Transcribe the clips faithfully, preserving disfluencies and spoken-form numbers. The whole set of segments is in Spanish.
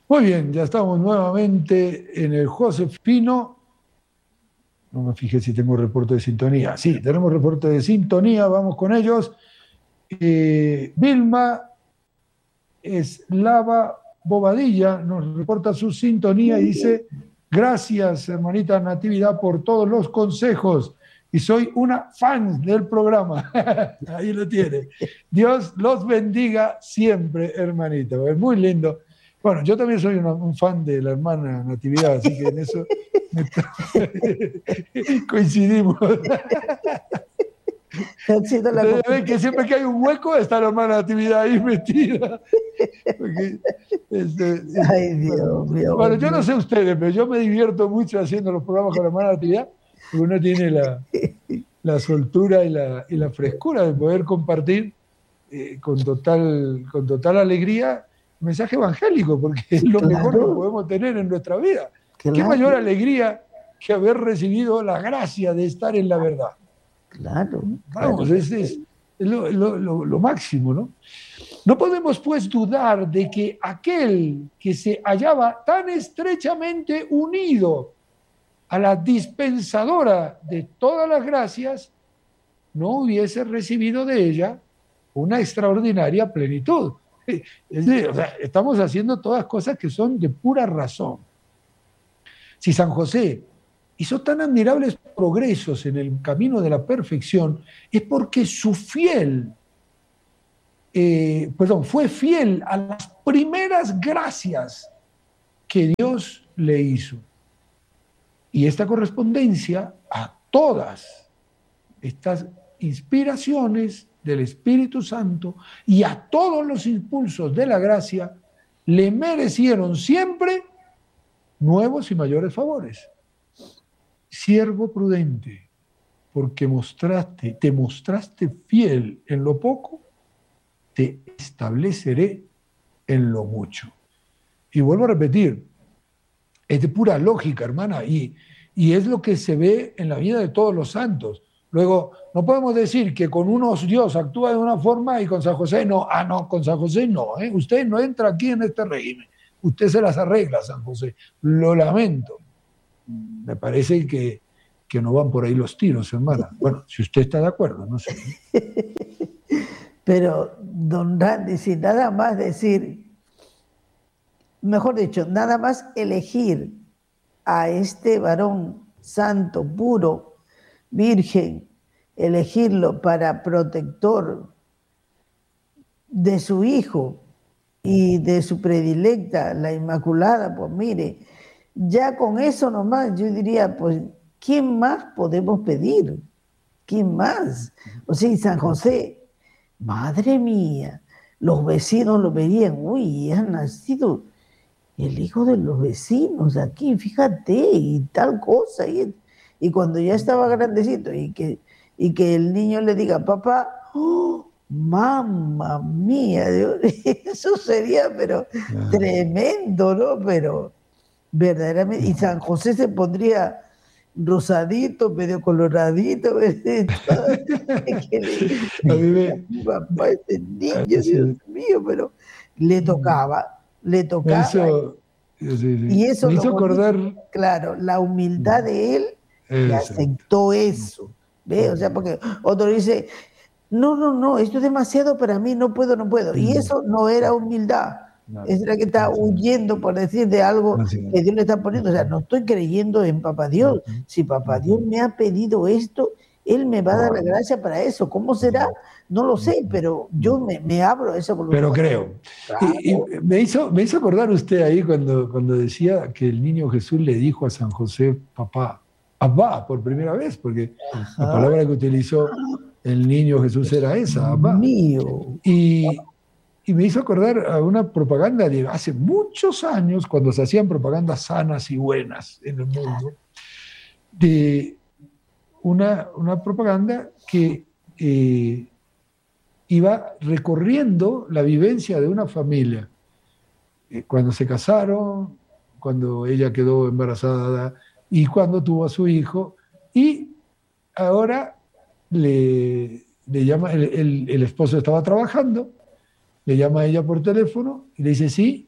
Muy bien, ya estamos nuevamente en el Josefino. No me fijé si tengo reporte de sintonía. Sí, tenemos reporte de sintonía, vamos con ellos. Eh, Vilma Eslava Bobadilla nos reporta su sintonía y dice: gracias, hermanita Natividad, por todos los consejos. Y soy una fan del programa. Ahí lo tiene. Dios los bendiga siempre, hermanita. Es muy lindo. Bueno, yo también soy una, un fan de la hermana Natividad, así que en eso coincidimos. Ustedes ven que siempre que hay un hueco está la hermana Natividad ahí metida. Porque, este, Ay, Dios mío. Bueno, yo no sé ustedes, pero yo me divierto mucho haciendo los programas con la hermana Natividad, porque uno tiene la, la soltura y la, y la frescura de poder compartir eh, con, total, con total alegría un mensaje evangélico, porque es lo Claro. mejor que podemos tener en nuestra vida. Claro. ¿Qué mayor alegría que haber recibido la gracia de estar en la verdad? Claro. Vamos, claro. es, es lo, lo, lo, lo máximo, ¿no? No podemos, pues, dudar de que aquel que se hallaba tan estrechamente unido a la dispensadora de todas las gracias no hubiese recibido de ella una extraordinaria plenitud. Es decir, o sea, estamos haciendo todas cosas que son de pura razón. Si San José hizo tan admirables progresos en el camino de la perfección, es porque su fiel, eh, perdón, fue fiel a las primeras gracias que Dios le hizo. Y esta correspondencia a todas estas inspiraciones del Espíritu Santo y a todos los impulsos de la gracia le merecieron siempre nuevos y mayores favores. Siervo prudente, porque mostraste, te mostraste fiel en lo poco, te estableceré en lo mucho. Y vuelvo a repetir, es de pura lógica, hermana, y, y es lo que se ve en la vida de todos los santos. Luego, no podemos decir que con unos Dios actúa de una forma y con San José no. Ah, no, con San José no. ¿eh? Usted no entra aquí en este régimen. Usted se las arregla, San José. Lo lamento. Me parece que, que no van por ahí los tiros, hermana. Bueno, si usted está de acuerdo, no sé. Pero, don Randy, sin nada más decir, mejor dicho, nada más elegir a este varón santo, puro, virgen, elegirlo para protector de su hijo y de su predilecta, la Inmaculada, pues mire, ya con eso nomás yo diría, pues, ¿quién más podemos pedir? ¿Quién más? O sea, San José, madre mía, los vecinos lo veían, uy, ha nacido el hijo de los vecinos aquí, fíjate, y tal cosa, y, y cuando ya estaba grandecito, y que, y que el niño le diga, papá, oh, mamma mía, Dios, eso sería, pero ah. tremendo, ¿no? Pero verdaderamente, y San José se pondría rosadito, medio coloradito, ¿verdad? A mí me... Papá, este niño, Dios mío, pero le tocaba, le tocaba. Eso, sí, sí. Y eso me hizo lo acordar... bonito, claro, la humildad de él que aceptó eso, ¿ve? O sea, porque otro dice, no, no, no, esto es demasiado para mí, no puedo, no puedo. Y eso no era humildad. No, es la que está huyendo, por decir, de algo que Dios le está poniendo. O sea, no estoy creyendo en Papá Dios. Si Papá Dios me ha pedido esto, Él me va a dar la gracia para eso. ¿Cómo será? No lo sé, pero yo me, me abro a esa voluntad. Pero creo. Claro. Y, y me, hizo, me hizo acordar usted ahí cuando, cuando decía que el niño Jesús le dijo a San José, papá, Abba, por primera vez, porque Ajá. la palabra que utilizó el niño Jesús era esa, Abba. Mío. Y... Y me hizo acordar a una propaganda de hace muchos años, cuando se hacían propagandas sanas y buenas en el mundo, de una, una propaganda que eh, iba recorriendo la vivencia de una familia. Eh, cuando se casaron, cuando ella quedó embarazada y cuando tuvo a su hijo. Y ahora le, le llama, el, el, el esposo estaba trabajando, le llama a ella por teléfono y le dice, sí,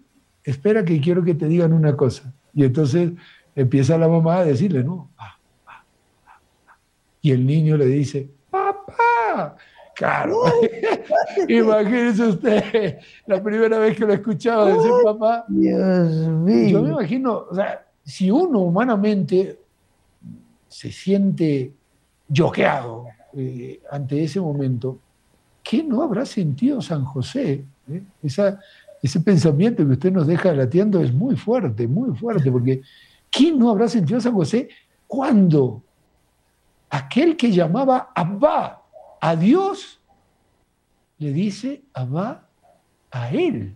espera que quiero que te digan una cosa. Y entonces empieza la mamá a decirle, no, ah, ah, ah, ah. Y el niño le dice, papá. Claro, imagínese usted, la primera vez que lo escuchaba decir papá. Dios mío. Yo me imagino, o sea, si uno humanamente se siente choqueado eh, ante ese momento, ¿qué no habrá sentido San José? ¿Eh? Esa, ese pensamiento que usted nos deja latiendo es muy fuerte, muy fuerte, porque ¿qué no habrá sentido San José cuando aquel que llamaba Abba a Dios le dice Abba a él?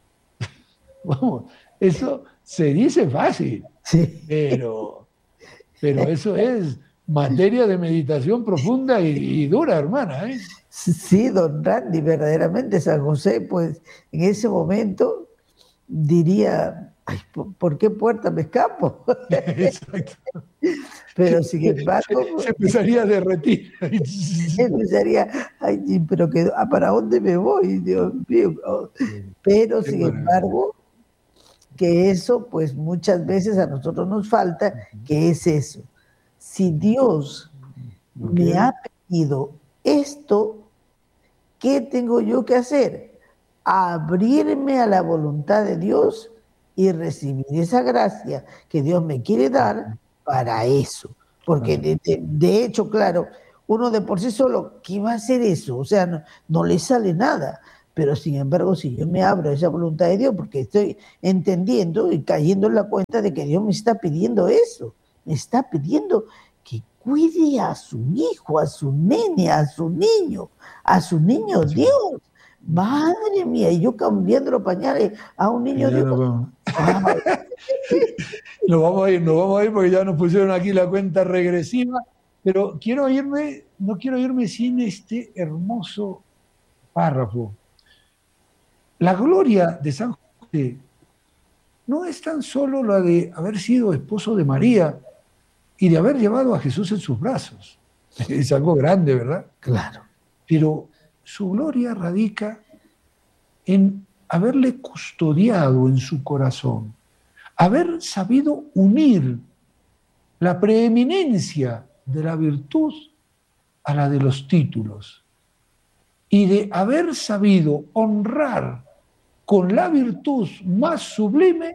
Vamos, eso se dice fácil, Sí. pero, pero eso es materia de meditación profunda y, y dura, hermana, ¿eh? Sí, don Randy, verdaderamente San José, pues en ese momento diría, ay, ¿por, ¿por qué puerta me escapo? Exacto. Pero sin embargo, se, se empezaría a derretir. empezaría, ay, pero que, ah, ¿para dónde me voy? Dios mío. Pero sin embargo, que eso, pues muchas veces a nosotros nos falta, que es eso. Si Dios okay. me ha pedido esto, ¿qué tengo yo que hacer? Abrirme a la voluntad de Dios y recibir esa gracia que Dios me quiere dar para eso. Porque de, de, de hecho, claro, uno de por sí solo, ¿qué va a hacer eso? O sea, no, no le sale nada. Pero sin embargo, si yo me abro a esa voluntad de Dios, porque estoy entendiendo y cayendo en la cuenta de que Dios me está pidiendo eso, me está pidiendo que cuide a su hijo, a su nene, a su niño, a su niño Dios. Madre mía, y yo cambiando los pañales a un niño Dios. Nos vamos. nos vamos a ir, nos vamos a ir porque ya nos pusieron aquí la cuenta regresiva, pero quiero irme, no quiero irme sin este hermoso párrafo. La gloria de San José no es tan solo la de haber sido esposo de María y de haber llevado a Jesús en sus brazos. Es algo grande, ¿verdad? Claro. Pero su gloria radica en haberle custodiado en su corazón, haber sabido unir la preeminencia de la virtud a la de los títulos y de haber sabido honrar con la virtud más sublime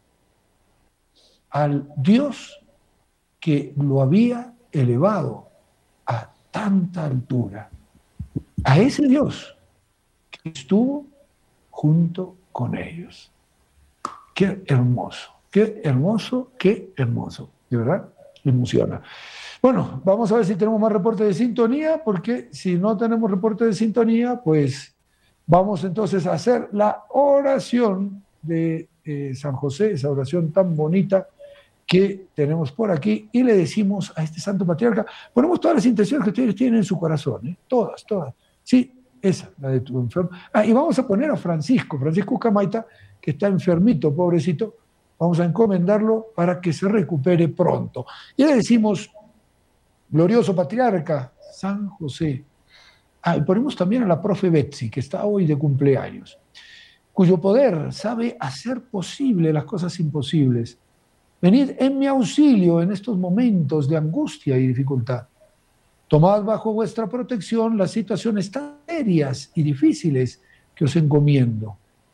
al Dios que lo había elevado a tanta altura, a ese Dios que estuvo junto con ellos. Qué hermoso, qué hermoso, qué hermoso, de verdad, me emociona. Bueno, vamos a ver si tenemos más reportes de sintonía, porque si no tenemos reporte de sintonía, pues vamos entonces a hacer la oración de eh, San José, esa oración tan bonita que tenemos por aquí, y le decimos a este santo patriarca, ponemos todas las intenciones que ustedes tienen en su corazón, ¿eh? todas, todas. Sí, esa, la de tu enfermo. Ah, y vamos a poner a Francisco, Francisco Camaita, que está enfermito, pobrecito, vamos a encomendarlo para que se recupere pronto. Y le decimos, glorioso patriarca, San José. Ah, y ponemos también a la profe Betsy, que está hoy de cumpleaños, cuyo poder sabe hacer posible las cosas imposibles. Venid en mi auxilio en estos momentos de angustia y dificultad. Tomad bajo vuestra protección las situaciones tan serias y difíciles que os encomiendo,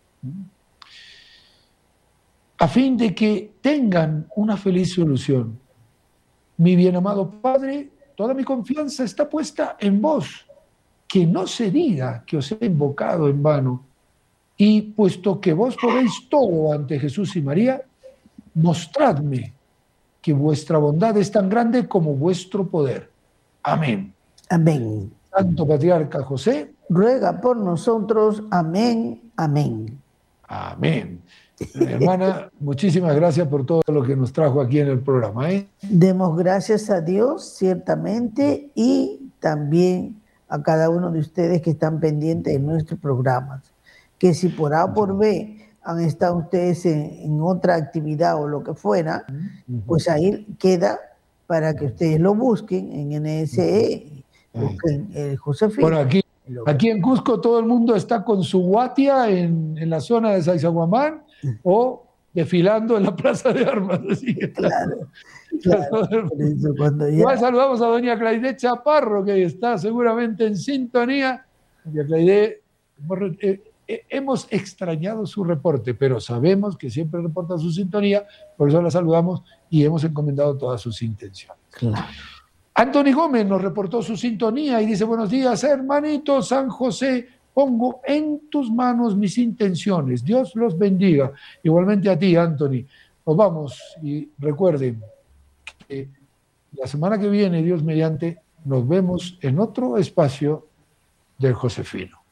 a fin de que tengan una feliz solución. Mi bien amado Padre, toda mi confianza está puesta en vos, que no se diga que os he invocado en vano, y puesto que vos podéis todo ante Jesús y María, mostradme que vuestra bondad es tan grande como vuestro poder. Amén. Amén. Santo Patriarca José, ruega por nosotros. Amén, amén. Amén. Hermana, muchísimas gracias por todo lo que nos trajo aquí en el programa, ¿eh? Demos gracias a Dios, ciertamente, y también a cada uno de ustedes que están pendientes de nuestros programas. Que si por A o por B han estado ustedes en, en otra actividad o lo que fuera, pues ahí queda para que ustedes lo busquen en N S E, busquen el Josefino. Bueno, aquí Aquí en Cusco todo el mundo está con su guatia en, en la zona de Sacsayhuamán o desfilando en la Plaza de Armas. Así que claro, claro. Por eso cuando ya... Igual saludamos a doña Claide Chaparro, que está seguramente en sintonía. Doña Claide, eh, eh, hemos extrañado su reporte, pero sabemos que siempre reporta su sintonía, por eso la saludamos y hemos encomendado todas sus intenciones. Claro. Anthony Gómez nos reportó su sintonía y dice: buenos días, hermanito San José, pongo en tus manos mis intenciones, Dios los bendiga. Igualmente a ti, Anthony. Nos vamos y recuerden que la semana que viene, Dios mediante, nos vemos en otro espacio del Josefino.